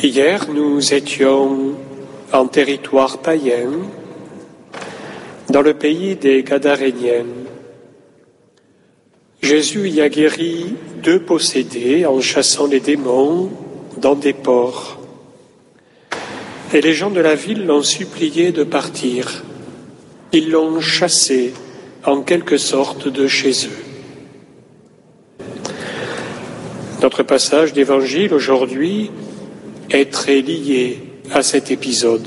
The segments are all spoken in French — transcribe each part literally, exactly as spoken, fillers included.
Hier, nous étions en territoire païen, dans le pays des Gadaréniens. Jésus y a guéri deux possédés en chassant les démons dans des ports. Et les gens de la ville l'ont supplié de partir. Ils l'ont chassé en quelque sorte de chez eux. Notre passage d'évangile aujourd'hui est très lié à cet épisode.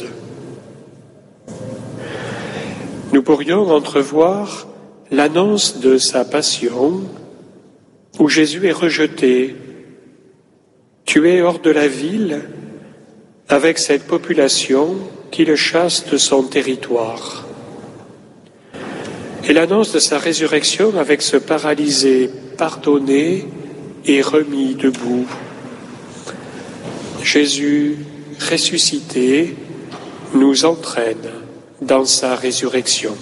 Nous pourrions entrevoir l'annonce de sa passion où Jésus est rejeté, tué hors de la ville avec cette population qui le chasse de son territoire. Et l'annonce de sa résurrection avec ce paralysé pardonné et remis debout. Jésus ressuscité nous entraîne dans sa résurrection.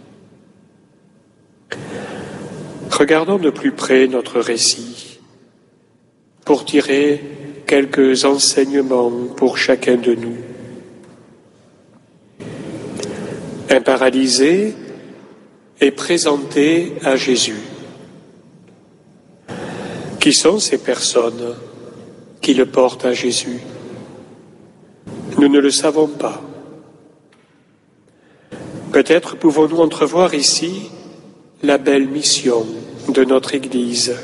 Regardons de plus près notre récit pour tirer quelques enseignements pour chacun de nous. Un paralysé est présenté à Jésus. Qui sont ces personnes qui le portent à Jésus? Nous ne le savons pas. Peut-être pouvons-nous entrevoir ici la belle mission de notre Église.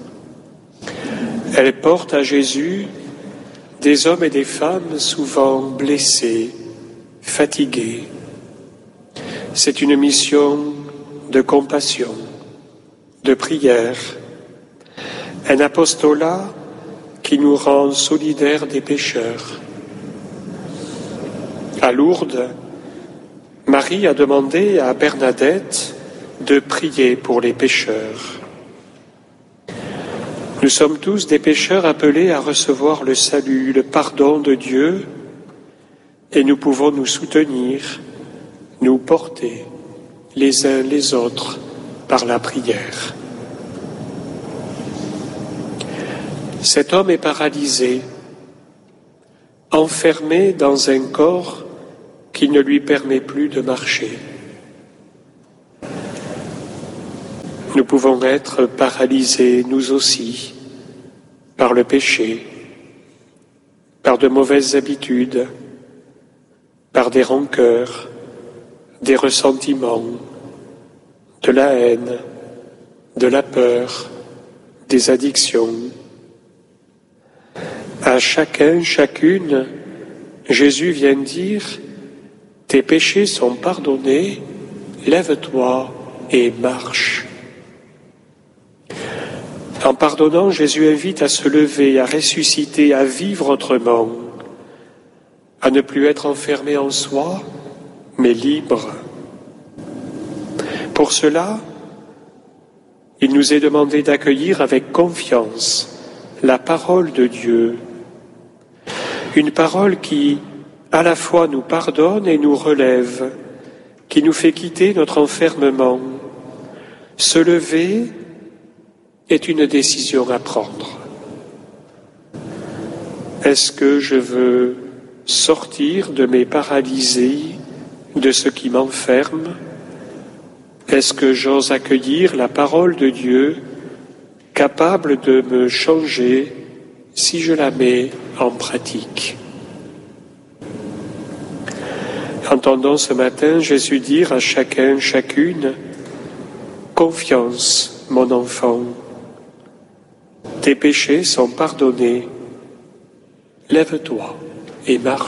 Elle porte à Jésus des hommes et des femmes souvent blessés, fatigués. C'est une mission de compassion, de prière, un apostolat qui nous rend solidaires des pécheurs. À Lourdes, Marie a demandé à Bernadette de prier pour les pécheurs. Nous sommes tous des pécheurs appelés à recevoir le salut, le pardon de Dieu, et nous pouvons nous soutenir, nous porter les uns les autres par la prière. Cet homme est paralysé, enfermé dans un corps qui ne lui permet plus de marcher. Nous pouvons être paralysés, nous aussi, par le péché, par de mauvaises habitudes, par des rancœurs, des ressentiments, de la haine, de la peur, des addictions. À chacun, chacune, Jésus vient dire « Tes péchés sont pardonnés, lève-toi et marche ». En pardonnant, Jésus invite à se lever, à ressusciter, à vivre autrement, à ne plus être enfermé en soi, mais libre. Pour cela, il nous est demandé d'accueillir avec confiance la parole de Dieu, une parole qui, à la fois, nous pardonne et nous relève, qui nous fait quitter notre enfermement. Se lever est une décision à prendre. Est-ce que je veux sortir de mes paralysés, de ce qui m'enferme? Est-ce que j'ose accueillir la parole de Dieu, capable de me changer si je la mets en pratique? Entendons ce matin Jésus dire à chacun, chacune, « Confiance, mon enfant, tes péchés sont pardonnés, lève-toi et marche. »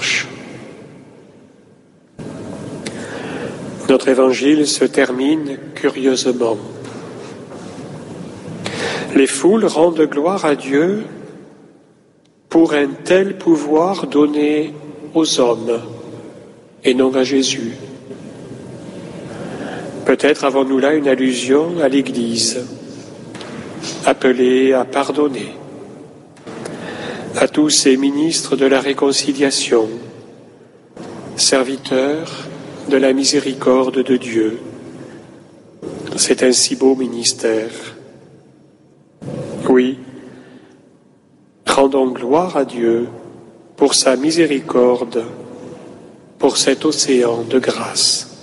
Notre évangile se termine curieusement. Les foules rendent gloire à Dieu pour un tel pouvoir donné aux hommes et non à Jésus. Peut-être avons-nous là une allusion à l'Église, appelée à pardonner, à tous ces ministres de la réconciliation, serviteurs de la miséricorde de Dieu. C'est un si beau ministère. Oui, rendons gloire à Dieu pour sa miséricorde, pour cet océan de grâce.